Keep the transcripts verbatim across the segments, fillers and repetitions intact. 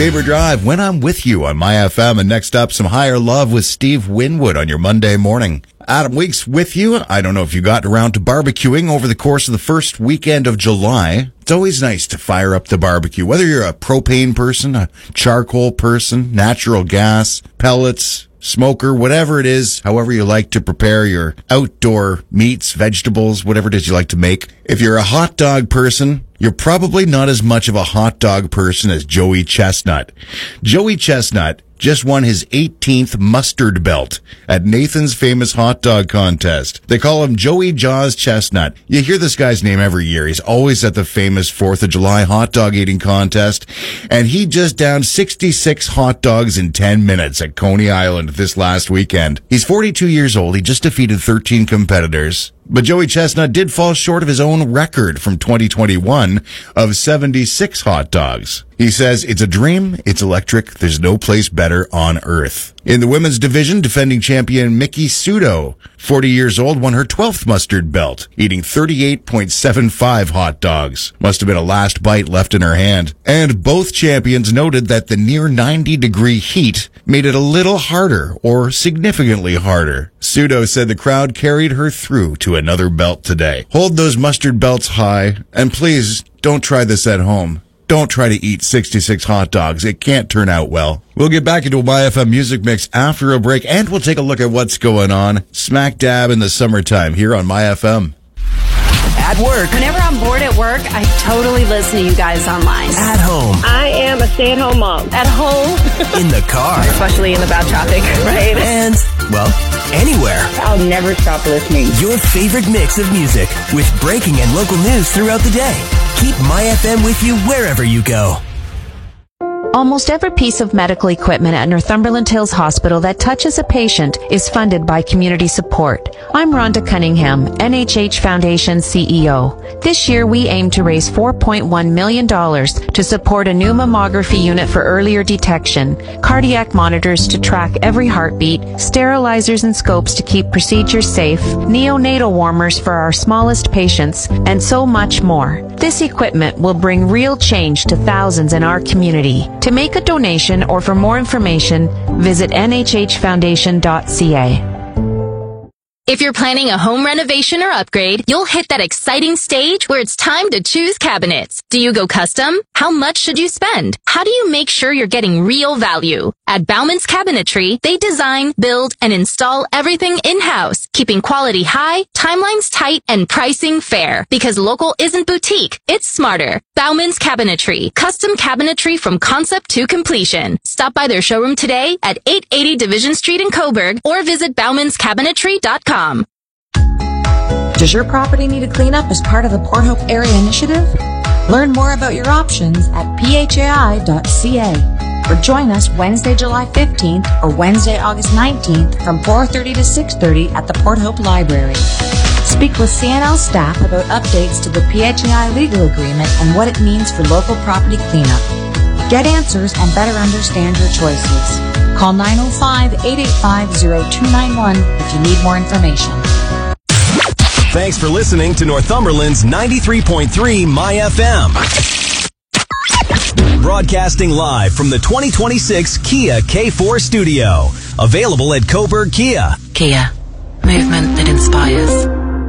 favorite drive, When I'm With You on My F M. And next up, some Higher Love with Steve Winwood on your Monday morning. Adam Weeks with you. I don't know if you got around to barbecuing over the course of the first weekend of July. It's always nice to fire up the barbecue, whether you're a propane person, a charcoal person, natural gas, pellets, smoker, whatever it is, however you like to prepare your outdoor meats, vegetables, whatever it is you like to make. If you're a hot dog person, you're probably not as much of a hot dog person as Joey Chestnut. Joey Chestnut just won his eighteenth mustard belt at Nathan's Famous Hot Dog Contest. They call him Joey Jaws Chestnut. You hear this guy's name every year. He's always at the famous fourth of July hot dog eating contest, and he just downed sixty-six hot dogs in ten minutes at Coney Island this last weekend. He's forty-two years old. He just defeated thirteen competitors. But Joey Chestnut did fall short of his own record from twenty twenty-one of seventy-six hot dogs. He says, "It's a dream, it's electric, there's no place better on earth." In the women's division, defending champion Miki Sudo, forty years old, won her twelfth mustard belt, eating thirty-eight point seven five hot dogs. Must have been a last bite left in her hand. And both champions noted that the near ninety degree heat made it a little harder, or significantly harder. Sudo said the crowd carried her through to another belt today. Hold those mustard belts high, and please don't try this at home. Don't try to eat sixty-six hot dogs. It can't turn out well. We'll get back into a My F M music mix after a break, and we'll take a look at what's going on smack dab in the summertime here on My F M. At work. Whenever I'm bored at work, I totally listen to you guys online. At home. I am a stay-at-home mom. At home. In the car. Especially in the bad traffic, right? And, well, anywhere. I'll never stop listening. Your favorite mix of music with breaking and local news throughout the day. Keep My F M with you wherever you go. Almost every piece of medical equipment at Northumberland Hills Hospital that touches a patient is funded by community support. I'm Rhonda Cunningham, N H H Foundation C E O. This year we aim to raise four point one million dollars to support a new mammography unit for earlier detection, cardiac monitors to track every heartbeat, sterilizers and scopes to keep procedures safe, neonatal warmers for our smallest patients, and so much more. This equipment will bring real change to thousands in our community. To make a donation or for more information, visit N H H foundation dot C A. If you're planning a home renovation or upgrade, you'll hit that exciting stage where it's time to choose cabinets. Do you go custom? How much should you spend? How do you make sure you're getting real value? At Bauman's Cabinetry, they design, build, and install everything in-house, keeping quality high, timelines tight, and pricing fair. Because local isn't boutique, it's smarter. Bauman's Cabinetry, custom cabinetry from concept to completion. Stop by their showroom today at eight eighty Division Street in Coburg or visit Baumans Cabinetry dot com. Does your property need a cleanup as part of the Port Hope Area Initiative? Learn more about your options at P H A I dot C A or join us Wednesday, July fifteenth or Wednesday, August nineteenth from four thirty to six thirty at the Port Hope Library. Speak with C N L staff about updates to the P H A I legal agreement and what it means for local property cleanup. Get answers and better understand your choices. Call nine oh five, eight eight five, oh two nine one if you need more information. Thanks for listening to Northumberland's ninety-three point three My F M. Broadcasting live from the twenty twenty-six Kia K four studio. Available at Coburg Kia. Kia. Movement that inspires.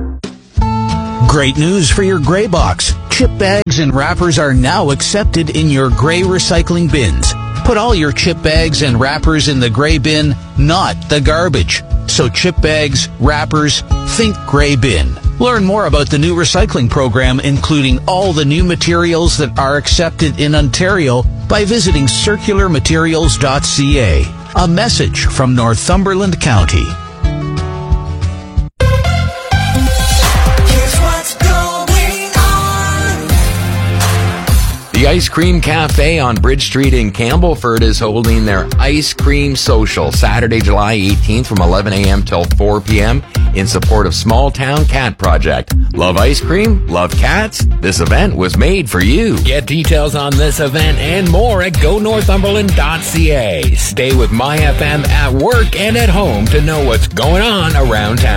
Great news for your gray box. Chip bags and wrappers are now accepted in your gray recycling bins. Put all your chip bags and wrappers in the gray bin, not the garbage. So chip bags, wrappers, think gray bin. Learn more about the new recycling program, including all the new materials that are accepted in Ontario, by visiting circular materials dot C A. A message from Northumberland County. The Ice Cream Cafe on Bridge Street in Campbellford is holding their Ice Cream Social Saturday, July eighteenth from eleven a.m. till four p.m. in support of Small Town Cat Project. Love ice cream? Love cats? This event was made for you. Get details on this event and more at go northumberland dot C A. Stay with My F M at work and at home to know what's going on around town.